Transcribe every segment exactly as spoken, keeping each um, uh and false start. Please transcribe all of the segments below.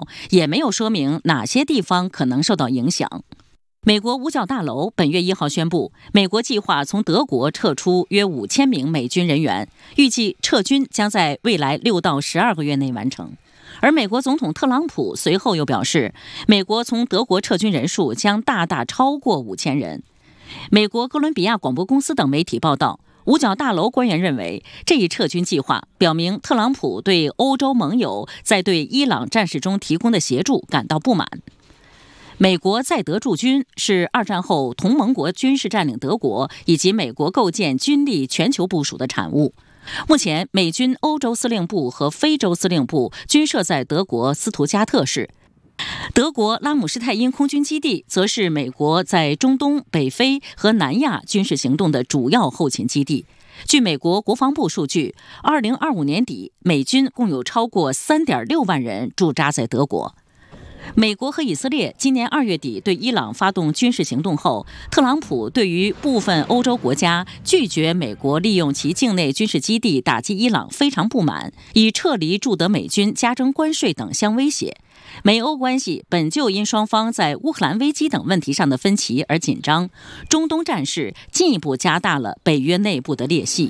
报，也没有说明哪些地方可能受到影响。美国五角大楼本月一号宣布，美国计划从德国撤出约五千名美军人员，预计撤军将在未来六到十二个月内完成。而美国总统特朗普随后又表示，美国从德国撤军人数将大大超过五千人。美国哥伦比亚广播公司等媒体报道，五角大楼官员认为，这一撤军计划表明特朗普对欧洲盟友在对伊朗战事中提供的协助感到不满。美国在德驻军是二战后同盟国军事占领德国以及美国构建军力全球部署的产物。目前，美军欧洲司令部和非洲司令部均设在德国斯图加特市。德国拉姆施泰因空军基地则是美国在中东、北非和南亚军事行动的主要后勤基地。据美国国防部数据，二零二五年底，美军共有超过 三点六万人驻扎在德国。美国和以色列今年二月底对伊朗发动军事行动后，特朗普对于部分欧洲国家拒绝美国利用其境内军事基地打击伊朗非常不满，以撤离驻德美军、加征关税等相威胁。美欧关系本就因双方在乌克兰危机等问题上的分歧而紧张，中东战事进一步加大了北约内部的裂隙。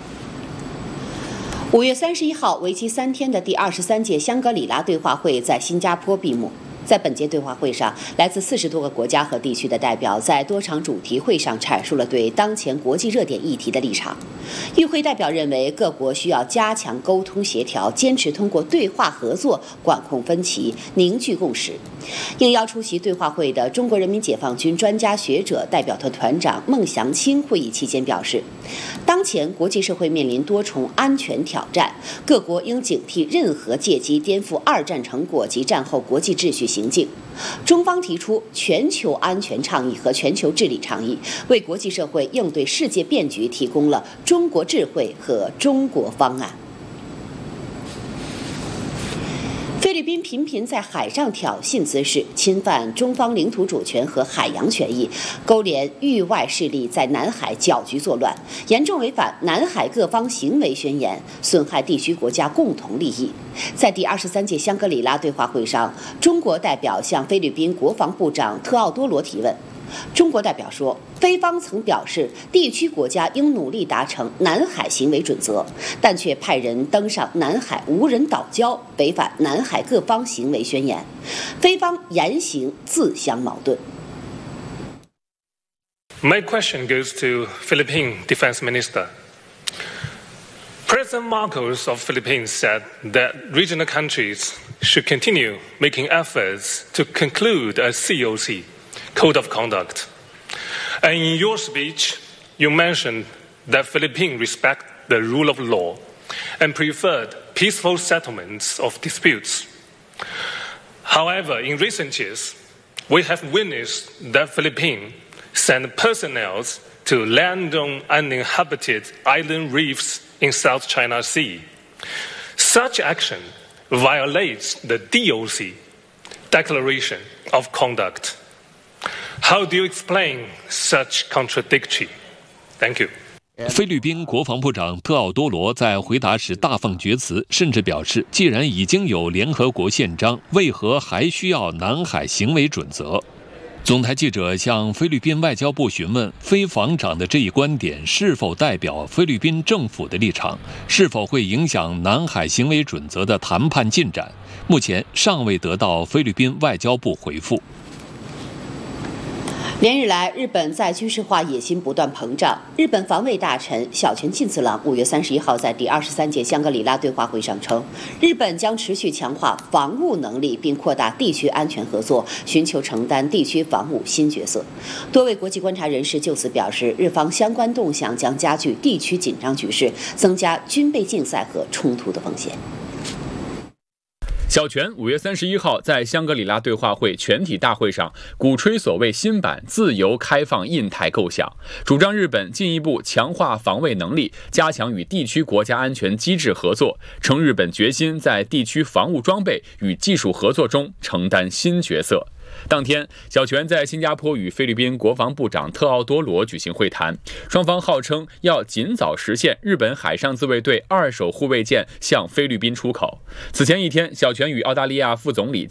五月三十一号，为期三天的第二十三届香格里拉对话会在新加坡闭幕。在本届对话会上，来自四十多个国家和地区的代表在多场主题会上阐述了对当前国际热点议题的立场。与会代表认为，各国需要加强沟通协调，坚持通过对话合作管控分歧，凝聚共识。应邀出席对话会的中国人民解放军专家学者代表团团长孟祥青会议期间表示，当前国际社会面临多重安全挑战，各国应警惕任何借机颠覆二战成果及战后国际秩序行径。中方提出全球安全倡议和全球治理倡议，为国际社会应对世界变局提供了中国智慧和中国方案。菲律宾频频在海上挑衅滋事，侵犯中方领土主权和海洋权益，勾连域外势力在南海搅局作乱，严重违反南海各方行为宣言，损害地区国家共同利益。在第二十三届香格里拉对话会上，中国代表向菲律宾国防部长特奥多罗提问。中国代表说，菲方曾表示地区国家应努力达成南海行为准则，但却派人登上南海无人岛礁，违反南海各方行为宣言，菲方言行自相矛盾。 My question goes to Philippine Defense Minister. President Marcos of Philippines said that regional countries should continue making efforts to conclude a C O C, Code of Conduct. And in your speech, you mentioned that Philippines respect the rule of law and preferred peaceful settlements of disputes. However, in recent years, we have witnessed that Philippines send personnel to land on uninhabited island reefs in South China Sea. Such action violates the D O C, Declaration of Conduct. How do you explain such contradiction? Thank you. 菲律宾国防部长特奥多罗在回答时大放厥词，甚至表示，既然已经有联合国宪章，为何还需要南海行为准则？总台记者向菲律宾外交部询问，菲防长的这一观点是否代表菲律宾政府的立场，是否会影响南海行为准则的谈判进展？目前尚未得到菲律宾外交部回复。 连日来，日本在军事化野心不断膨胀。日本防卫大臣小泉进次郎五月三十一号在第二十三届香格里拉对话会上称，日本将持续强化防务能力，并扩大地区安全合作，寻求承担地区防务新角色。多位国际观察人士就此表示，日方相关动向将加剧地区紧张局势，增加军备竞赛和冲突的风险。 小泉五月三十一号在香格里拉对话会全体大会上鼓吹所谓新版自由开放印太构想，主张日本进一步强化防卫能力，加强与地区国家安全机制合作，称日本决心在地区防务装备与技术合作中承担新角色。 当天，小泉在新加坡与菲律宾国防部长特奥多罗举行会谈，双方号称要尽早实现日本海上自卫队二手护卫舰向菲律宾出口。此前一天，小泉与澳大利亚副总理